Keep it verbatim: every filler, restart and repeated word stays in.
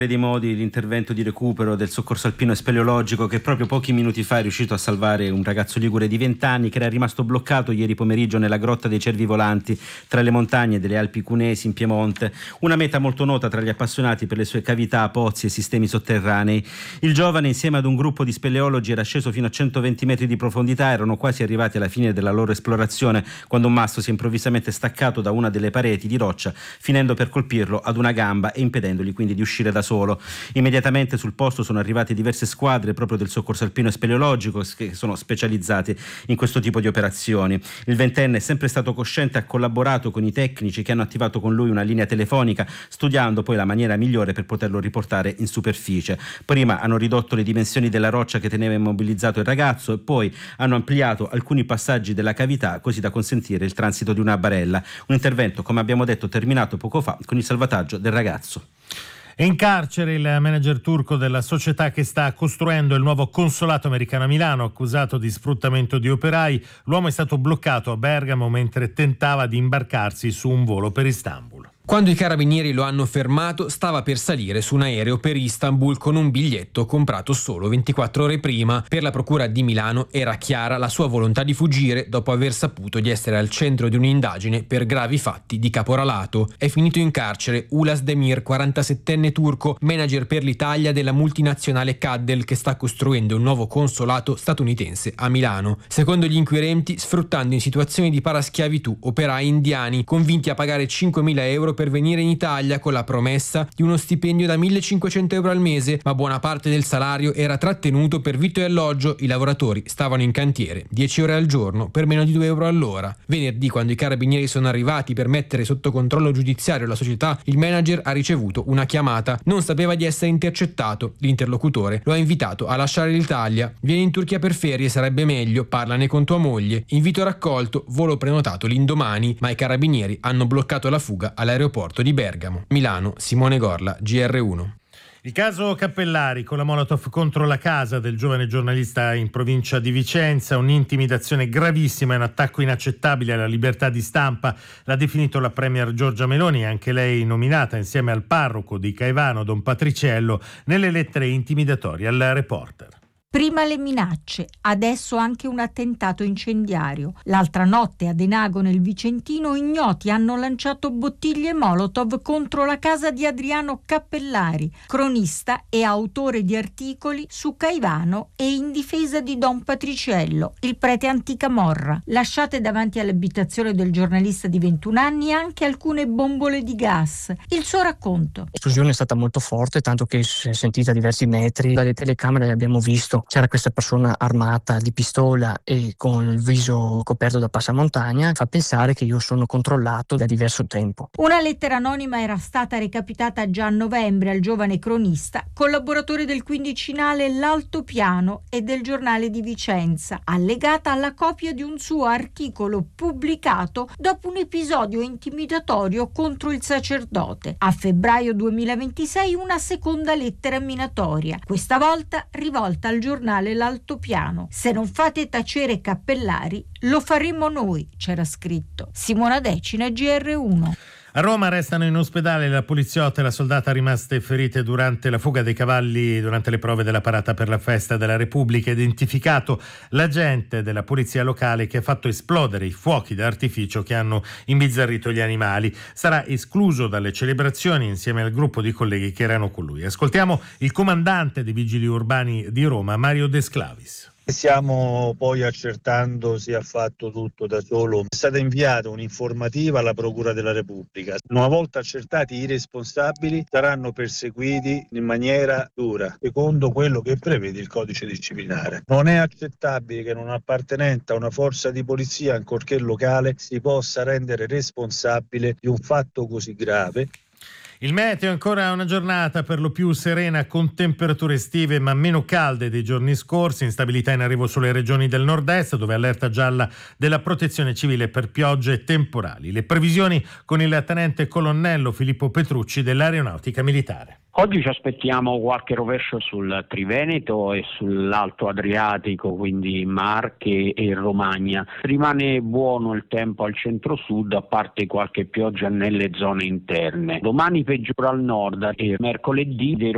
Di modi l'intervento di recupero del soccorso alpino e speleologico che proprio pochi minuti fa è riuscito a salvare un ragazzo ligure di venti anni che era rimasto bloccato ieri pomeriggio nella grotta dei Cervi Volanti tra le montagne delle Alpi Cunesi in Piemonte, una meta molto nota tra gli appassionati per le sue cavità, pozzi e sistemi sotterranei. Il giovane insieme ad un gruppo di speleologi era sceso fino a centoventi metri di profondità, erano quasi arrivati alla fine della loro esplorazione quando un masso si è improvvisamente staccato da una delle pareti di roccia, finendo per colpirlo ad una gamba e impedendogli quindi di uscire da solo. Solo. Immediatamente sul posto sono arrivate diverse squadre proprio del soccorso alpino e speleologico che sono specializzati in questo tipo di operazioni. Il ventenne è sempre stato cosciente e ha collaborato con i tecnici che hanno attivato con lui una linea telefonica, studiando poi la maniera migliore per poterlo riportare in superficie. Prima hanno ridotto le dimensioni della roccia che teneva immobilizzato il ragazzo e poi hanno ampliato alcuni passaggi della cavità così da consentire il transito di una barella. Un intervento, come abbiamo detto, terminato poco fa con il salvataggio del ragazzo. È in carcere il manager turco della società che sta costruendo il nuovo consolato americano a Milano, accusato di sfruttamento di operai. L'uomo è stato bloccato a Bergamo mentre tentava di imbarcarsi su un volo per Istanbul. Quando i carabinieri lo hanno fermato, stava per salire su un aereo per Istanbul con un biglietto comprato solo ventiquattro ore prima. Per la procura di Milano era chiara la sua volontà di fuggire dopo aver saputo di essere al centro di un'indagine per gravi fatti di caporalato. È finito in carcere Ulas Demir, quarantasettenne turco, manager per l'Italia della multinazionale Caddel che sta costruendo un nuovo consolato statunitense a Milano. Secondo gli inquirenti, sfruttando in situazioni di paraschiavitù operai indiani convinti a pagare cinquemila euro per venire in Italia con la promessa di uno stipendio da millecinquecento euro al mese, ma buona parte del salario era trattenuto per vitto e alloggio. I lavoratori stavano in cantiere dieci ore al giorno per meno di due euro all'ora. Venerdì, quando i carabinieri sono arrivati per mettere sotto controllo giudiziario la società, il manager ha ricevuto una chiamata. Non sapeva di essere intercettato. L'interlocutore lo ha invitato a lasciare l'Italia. Vieni in Turchia per ferie, sarebbe meglio, parlane con tua moglie. Invito raccolto, volo prenotato l'indomani, ma i carabinieri hanno bloccato la fuga all'aeroporto Aeroporto di Bergamo. Milano, Simone Gorla, G R uno. Il caso Cappellari con la Molotov contro la casa del giovane giornalista in provincia di Vicenza, un'intimidazione gravissima e un attacco inaccettabile alla libertà di stampa, l'ha definito la premier Giorgia Meloni, anche lei nominata insieme al parroco di Caivano, Don Patriciello, nelle lettere intimidatorie al Reporter. Prima le minacce, adesso anche un attentato incendiario. L'altra notte a Denago nel Vicentino ignoti hanno lanciato bottiglie Molotov contro la casa di Adriano Cappellari, cronista e autore di articoli su Caivano e in difesa di Don Patriciello, il prete anticamorra. Lasciate davanti all'abitazione del giornalista di ventuno anni anche alcune bombole di gas. Il suo racconto. L'esplosione è stata molto forte, tanto che si è sentita a diversi metri. Dalle telecamere abbiamo visto c'era questa persona armata di pistola e con il viso coperto da passamontagna. Fa pensare che io sono controllato da diverso tempo. Una lettera anonima era stata recapitata già a novembre al giovane cronista, collaboratore del quindicinale L'Altopiano e del Giornale di Vicenza, allegata alla copia di un suo articolo pubblicato dopo un episodio intimidatorio contro il sacerdote. A febbraio duemilaventisei una seconda lettera minatoria, questa volta rivolta al giornale giornale L'Altopiano. Se non fate tacere Cappellari, lo faremo noi, c'era scritto. Simona Decina, G R uno. A Roma restano in ospedale la poliziotta e la soldata rimaste ferite durante la fuga dei cavalli durante le prove della parata per la festa della Repubblica. Identificato l'agente della polizia locale che ha fatto esplodere i fuochi d'artificio che hanno imbizzarrito gli animali. Sarà escluso dalle celebrazioni insieme al gruppo di colleghi che erano con lui. Ascoltiamo il comandante dei Vigili Urbani di Roma, Mario De Sclavis. Stiamo poi accertando se ha fatto tutto da solo. È stata inviata un'informativa alla Procura della Repubblica. Una volta accertati i responsabili saranno perseguiti in maniera dura, secondo quello che prevede il codice disciplinare. Non è accettabile che un appartenente a una forza di polizia, ancorché locale, si possa rendere responsabile di un fatto così grave. Il meteo è ancora una giornata per lo più serena con temperature estive ma meno calde dei giorni scorsi, instabilità in arrivo sulle regioni del nord-est dove allerta gialla della protezione civile per piogge temporali. Le previsioni con il tenente colonnello Filippo Petrucci dell'Aeronautica Militare. Oggi ci aspettiamo qualche rovescio sul Triveneto e sull'Alto Adriatico, quindi Marche e Romagna. Rimane buono il tempo al centro-sud, a parte qualche pioggia nelle zone interne. Domani peggiora al nord e mercoledì dei